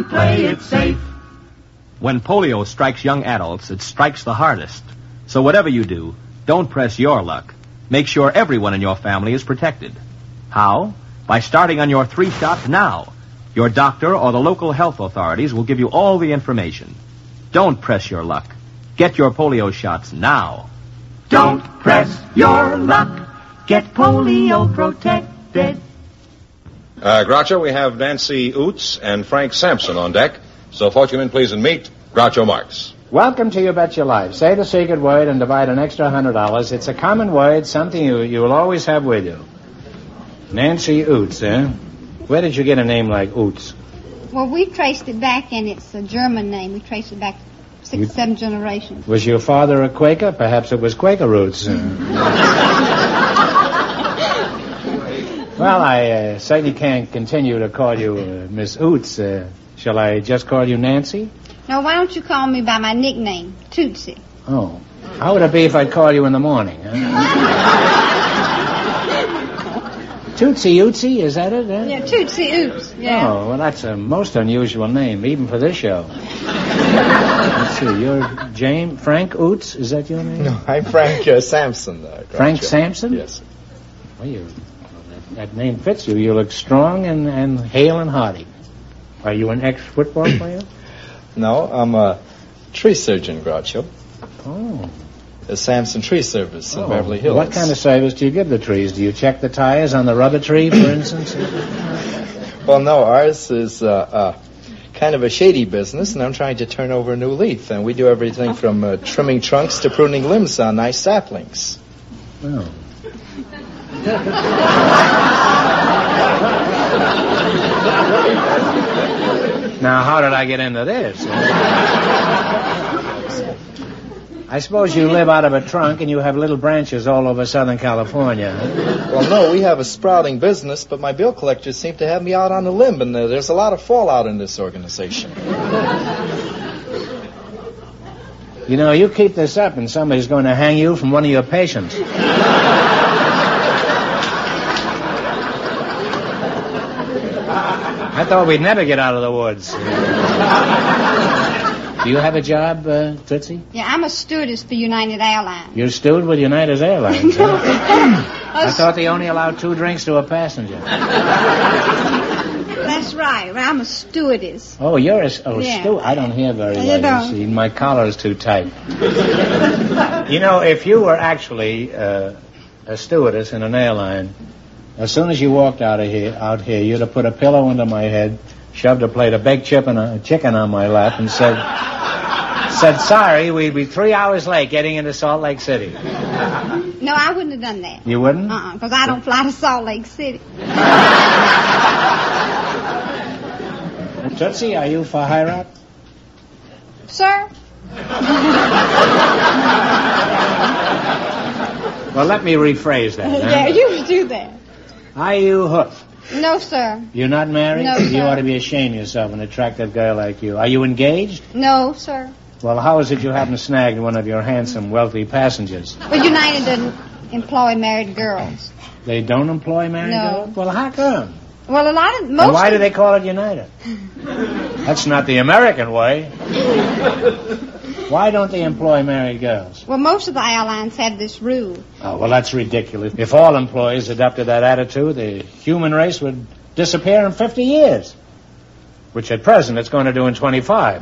play it safe. When polio strikes young adults, it strikes the hardest. So whatever you do, don't press your luck. Make sure everyone in your family is protected. How? By starting on your 3 shots now. Your doctor or the local health authorities will give you all the information. Don't press your luck. Get your polio shots now. Don't press your luck. Get polio protected. Groucho, we have Nancy Oots and Frank Sampson on deck. So, Fortuneman, please and meet Groucho Marx. Welcome to You Bet Your Life. Say the secret word and divide an extra $100. It's a common word, something you'll always have with you. Nancy Oots, eh? Where did you get a name like Oots? Well, we traced it back, and it's a German name. We traced it back 6, 7 generations. Was your father a Quaker? Perhaps it was Quaker roots. Well, I certainly can't continue to call you Miss Oots. Shall I just call you Nancy? No, why don't you call me by my nickname, Tootsie? Oh. How would it be if I called you in the morning? Huh? Tootsie Ootsie, is that it? Eh? Yeah, Tootsie Oots, yeah. Oh, well, that's a most unusual name, even for this show. Let's see, you're Frank Oots, is that your name? No, I'm Frank Sampson. Frank Sampson? Yes. Well, that name fits you. You look strong and hale and hearty. Are you an ex-football player? No, I'm a tree surgeon, Groucho. Oh. The Sampson Tree Service in Beverly Hills. What kind of service do you give the trees? Do you check the tires on the rubber tree, for instance? Well, no, ours is kind of a shady business, and I'm trying to turn over a new leaf. And we do everything from trimming trunks to pruning limbs on nice saplings. Oh. Now, how did I get into this? I suppose you live out of a trunk and you have little branches all over Southern California. Well, no, we have a sprouting business, but my bill collectors seem to have me out on a limb, and there's a lot of fallout in this organization. You know, you keep this up and somebody's going to hang you from one of your patients. I thought we'd never get out of the woods. Do you have a job, Tootsie? Yeah, I'm a stewardess for United Airlines. You're a steward with United Airlines? I thought they only allowed 2 drinks to a passenger. That's right. I'm a stewardess. Oh, you're a steward. I don't hear very well. You see, my collar is too tight. You know, if you were actually a stewardess in an airline, as soon as you walked out here, you'd have put a pillow under my head, shoved a plate of baked chicken on my lap, and said, sorry, we'd be 3 hours late getting into Salt Lake City. No, I wouldn't have done that. You wouldn't? Because I don't fly to Salt Lake City. Tootsie, are you for Hirat? Sir? Well, let me rephrase that. Yeah, you do that. Are you hooked? No, sir. You're not married? No, sir. You ought to be ashamed of yourself, an attractive girl like you. Are you engaged? No, sir. Well, how is it you haven't snagged one of your handsome, wealthy passengers? Well, United doesn't employ married girls. They don't employ married girls? Well, how come? Well, And why do they call it United? That's not the American way. Why don't they employ married girls? Well, most of the airlines have this rule. Oh, well, that's ridiculous. If all employees adopted that attitude, the human race would disappear in 50 years. Which at present it's going to do in 25.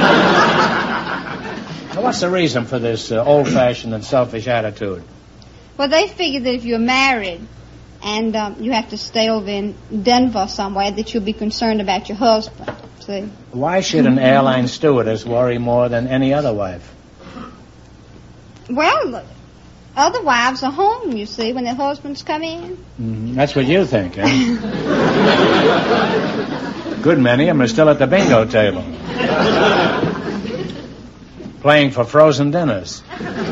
Now, what's the reason for this old-fashioned and selfish attitude? Well, they figure that if you're married and you have to stay over in Denver somewhere, that you'll be concerned about your husband. See? Why should an airline stewardess worry more than any other wife? Well, other wives are home, you see, when their husbands come in. Mm-hmm. That's what you think, eh? Good many of them are still at the bingo table. Playing for frozen dinners.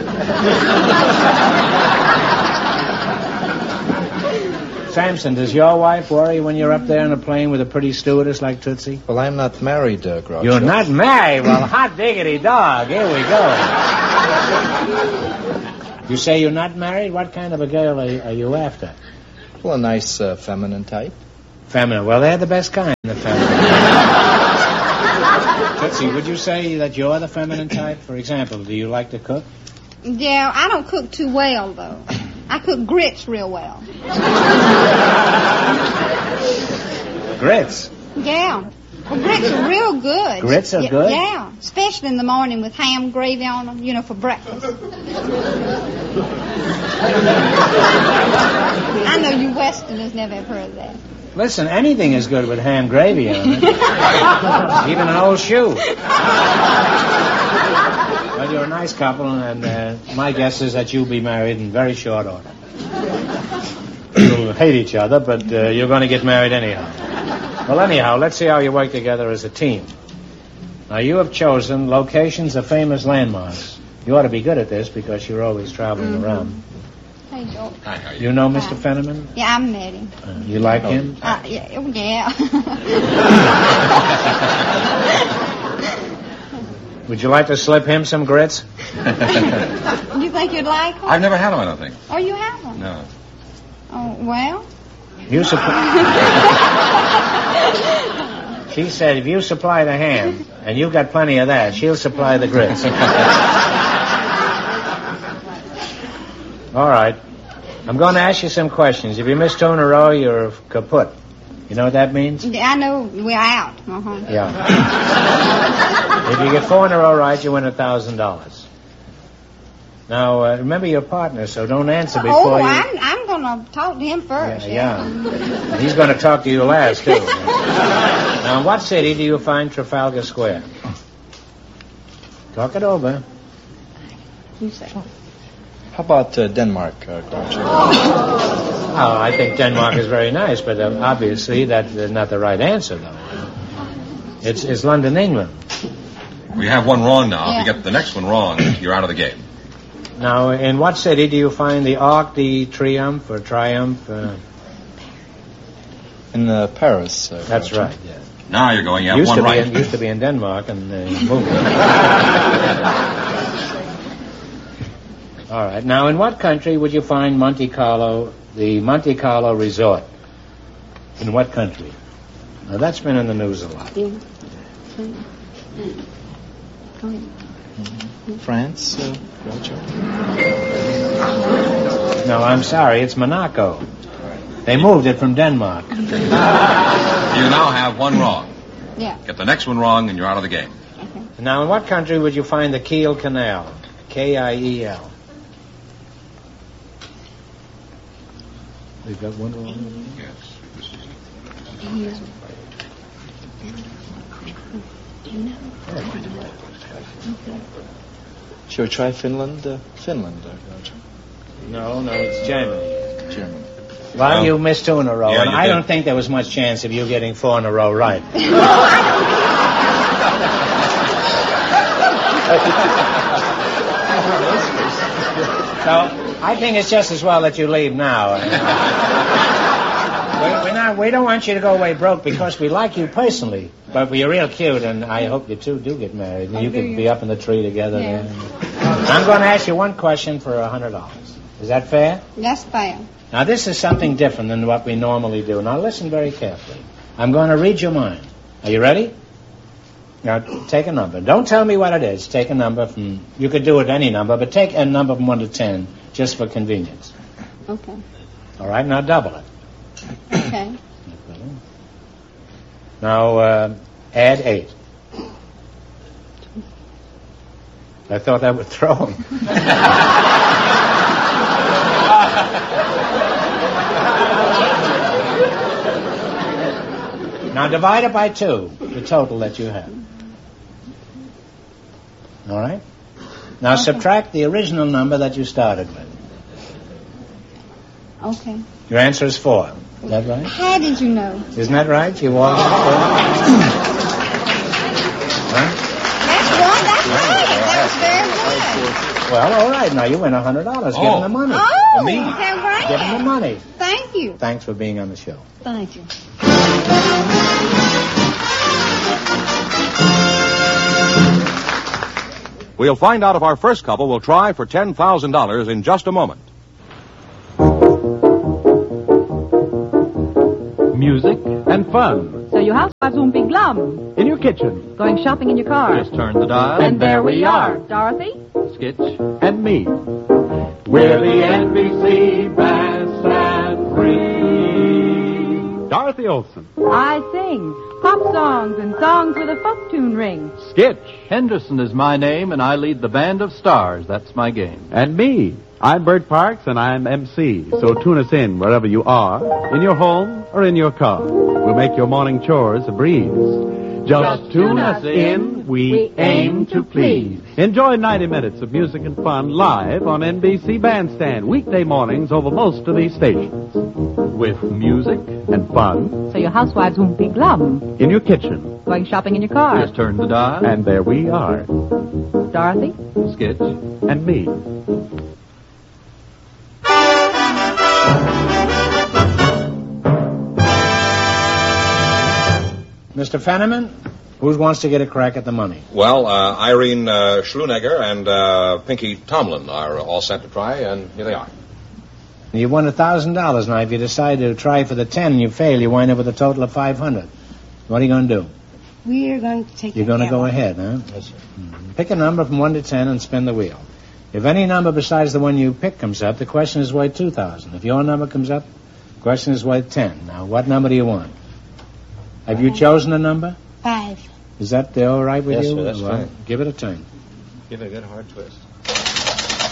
Sampson, does your wife worry when you're up there on a plane with a pretty stewardess like Tootsie? Well, I'm not married, Groucho. You're not married? Well, hot diggity dog. Here we go. You say you're not married? What kind of a girl are you after? Well, a nice feminine type. Feminine. Well, they're the best kind, the feminine. Nancy, would you say that you're the feminine type? For example, do you like to cook? Yeah, I don't cook too well, though. I cook grits real well. Grits? Yeah. Well, grits are real good. Grits are good? Yeah, especially in the morning with ham gravy on them, you know, for breakfast. I know you Westerners never have heard of that. Listen, anything is good with ham gravy on it. Even an old shoe. Well, you're a nice couple, and my guess is that you'll be married in very short order. You'll hate each other, but you're going to get married anyhow. Well, anyhow, let's see how you work together as a team. Now, you have chosen locations of famous landmarks. You ought to be good at this because you're always traveling around. Hey, George. Hi, how are you? You know Mr. Fenneman? Yeah, I met him. You like him? Yeah. Would you like to slip him some grits? You think you'd like him? I've never had them, I don't think. Oh, you haven't? No. Oh, well. You She said if you supply the ham, and you've got plenty of that, she'll supply the grits. All right. I'm going to ask you some questions. If you miss two in a row, you're kaput. You know what that means? Yeah, I know. We're out. Uh-huh. Yeah. If you get 4 in a row right, you win $1,000. Now, remember your partner, so don't answer before you... I'm going to talk to him first. Yeah. He's going to talk to you last, too. Now, in what city do you find Trafalgar Square? Talk it over. You say. How about Denmark, Groucho? Oh, I think Denmark is very nice, but obviously that's not the right answer, though. It's London, England. We have one wrong now. Yeah. If you get the next one wrong, you're out of the game. Now, in what city do you find the Arc de Triomphe or Triumph? In Paris. That's right, yeah. Now you're going. You have one right. Used to be in Denmark and moved. All right. Now, in what country would you find Monte Carlo, the Monte Carlo Resort? In what country? Now, that's been in the news a lot. France, Groucho? No, I'm sorry. It's Monaco. They moved it from Denmark. You now have one wrong. Yeah. Get the next one wrong, and you're out of the game. Okay. Now, in what country would you find the Kiel Canal? Kiel. We've got one wrong. Yes. Shall we try Finland? Finland, Groucho. No, it's Germany. Germany. Well, you missed 2 in a row, Yeah, and you I did. don't think there was much chance of you getting 4 in a row right. So, I think it's just as well that you leave now. We don't want you to go away broke because we like you personally, but we're real cute, and I hope you two do get married. And you could be up in the tree together. Yeah. There. I'm going to ask you one question for $100. Is that fair? That's fair. Now, this is something different than what we normally do. Now, listen very carefully. I'm going to read your mind. Are you ready? Now, take a number. Don't tell me what it is. Take a number from... You could do it any number, but take a number from 1 to 10, just for convenience. Okay. All right? Now, double it. Okay. Now, add 8. I thought that would throw him. Now divide it by 2, the total that you have. All right? Now subtract the original number that you started with. Okay. Your answer is 4. Is that right? How did you know? Isn't that right? You walked 4. Huh? That's right. That was very good. Well, all right. Now you win $100. Give him the money. Oh, Me? how great. Give him the money. Thank you. Thanks for being on the show. Thank you. We'll find out if our first couple will try for $10,000 in just a moment. music and fun. So your housewives won't be glum. In your kitchen. Going shopping in your car. Just turn the dial. And there we are. Dorothy? Skitch and me. We're the NBC Bandstand Free. Dorothy Olson. I sing pop songs and songs with a folk tune ring. Skitch. Henderson is my name, and I lead the Band of Stars. That's my game. And me. I'm Bert Parks, and I'm MC. So tune us in wherever you are, in your home or in your car. We'll make your morning chores a breeze. Just tune us in. We aim to please. Enjoy 90 minutes of music and fun live on NBC Bandstand, weekday mornings over most of these stations. With music and fun. So your housewives won't be glum. In your kitchen. Going shopping in your car. Just turn the dial. And there we are. Dorothy? Skitch. And me. Mr. Fenneman, who wants to get a crack at the money? Well, Irene Schlunegger and Pinky Tomlin are all set to try, and here they are. You won $1,000. Now, if you decide to try for the 10 and you fail, you wind up with a total of $500. What are you going to do? We're going to take You're going to go ahead, huh? Yes, sir. Pick a number from 1 to 10 and spin the wheel. If any number besides the one you pick comes up, the question is worth $2,000. If your number comes up, the question is worth 10. Now, what number do you want? Have you chosen a number? 5. Is that all right with Yes, you? sir, that's Well, fine. give it a turn. Give it a good hard twist.